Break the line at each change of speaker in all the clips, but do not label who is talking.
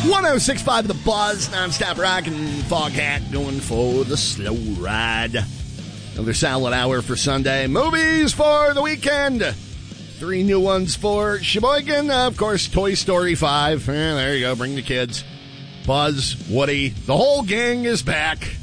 106.5 The Buzz, nonstop rock and Foghat going for the slow ride. Another solid hour for Sunday. Movies for the weekend. 3 new ones for Sheboygan. Of course, Toy Story 5. There you go. Bring the kids. Buzz, Woody, the whole gang is back.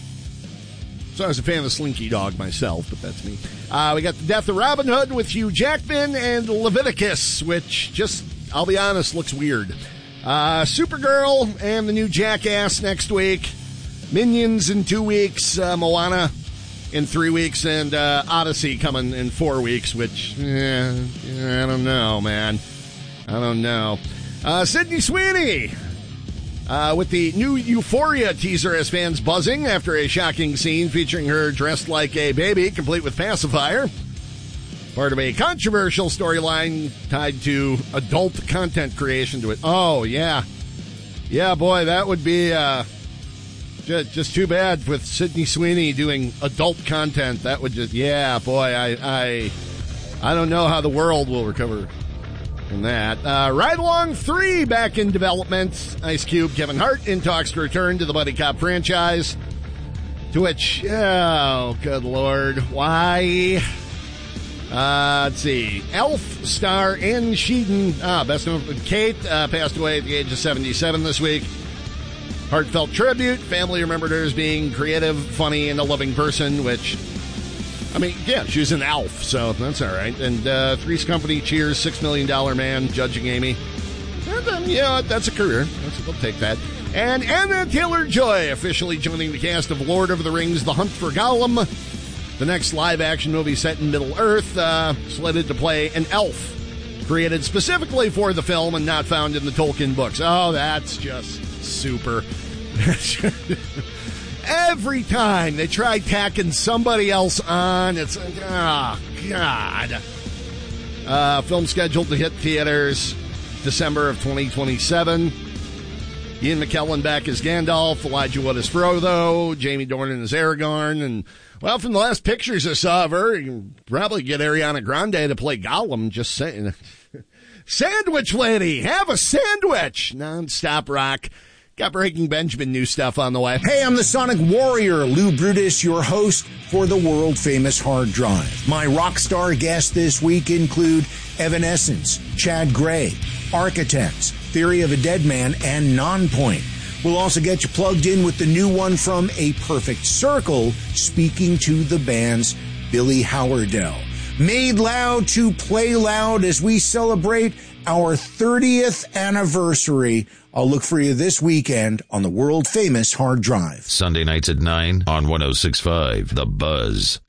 So I was a fan of Slinky Dog myself, but that's me. We got The Death of Robin Hood with Hugh Jackman and Leviticus, which just, I'll be honest, looks weird. Supergirl and the new Jackass next week. Minions in 2 weeks. Moana in 3 weeks. And Odyssey coming in 4 weeks, which, I don't know, man. I don't know. Sydney Sweeney with the new Euphoria teaser as fans buzzing after a shocking scene featuring her dressed like a baby, complete with pacifier. Part of a controversial storyline tied to adult content creation to it. Oh, yeah. Yeah, boy, that would be just too bad with Sydney Sweeney doing adult content. That would just, yeah, boy, I don't know how the world will recover from that. Ride Along 3 back in development. Ice Cube, Kevin Hart in talks to return to the Buddy Cop franchise. To which, oh, good Lord, why? Let's see. Elf star Ann Sheehan, best known for Kate, passed away at the age of 77 this week. Heartfelt tribute. Family remembered her as being creative, funny, and a loving person, which, I mean, yeah, she was an elf, so that's all right. And Three's Company, Cheers, $6 Million Man, Judging Amy. And, yeah, that's a career. We'll take that. And Anna Taylor-Joy officially joining the cast of Lord of the Rings, The Hunt for Gollum. The next live-action movie set in Middle-earth, slated to play an elf, created specifically for the film and not found in the Tolkien books. Oh, that's just super. Every time they try tacking somebody else on, it's like, oh, God. Film scheduled to hit theaters December of 2027. Ian McKellen back as Gandalf, Elijah Wood as Frodo, Jamie Dornan as Aragorn, and, well, from the last pictures I saw of her, you can probably get Ariana Grande to play Gollum, just saying. Sandwich Lady, have a sandwich! Non-stop rock. Got Breaking Benjamin new stuff on the way.
Hey, I'm the Sonic Warrior, Lou Brutus, your host for the world-famous Hard Drive. My rock star guests this week include Evanescence, Chad Gray, Architects, Theory of a Dead Man, and Nonpoint. We'll also get you plugged in with the new one from A Perfect Circle, speaking to the band's Billy Howardell. Made loud to play loud as we celebrate our 30th anniversary. I'll look for you this weekend on the world-famous Hard Drive.
Sunday nights at 9 on 106.5 The Buzz.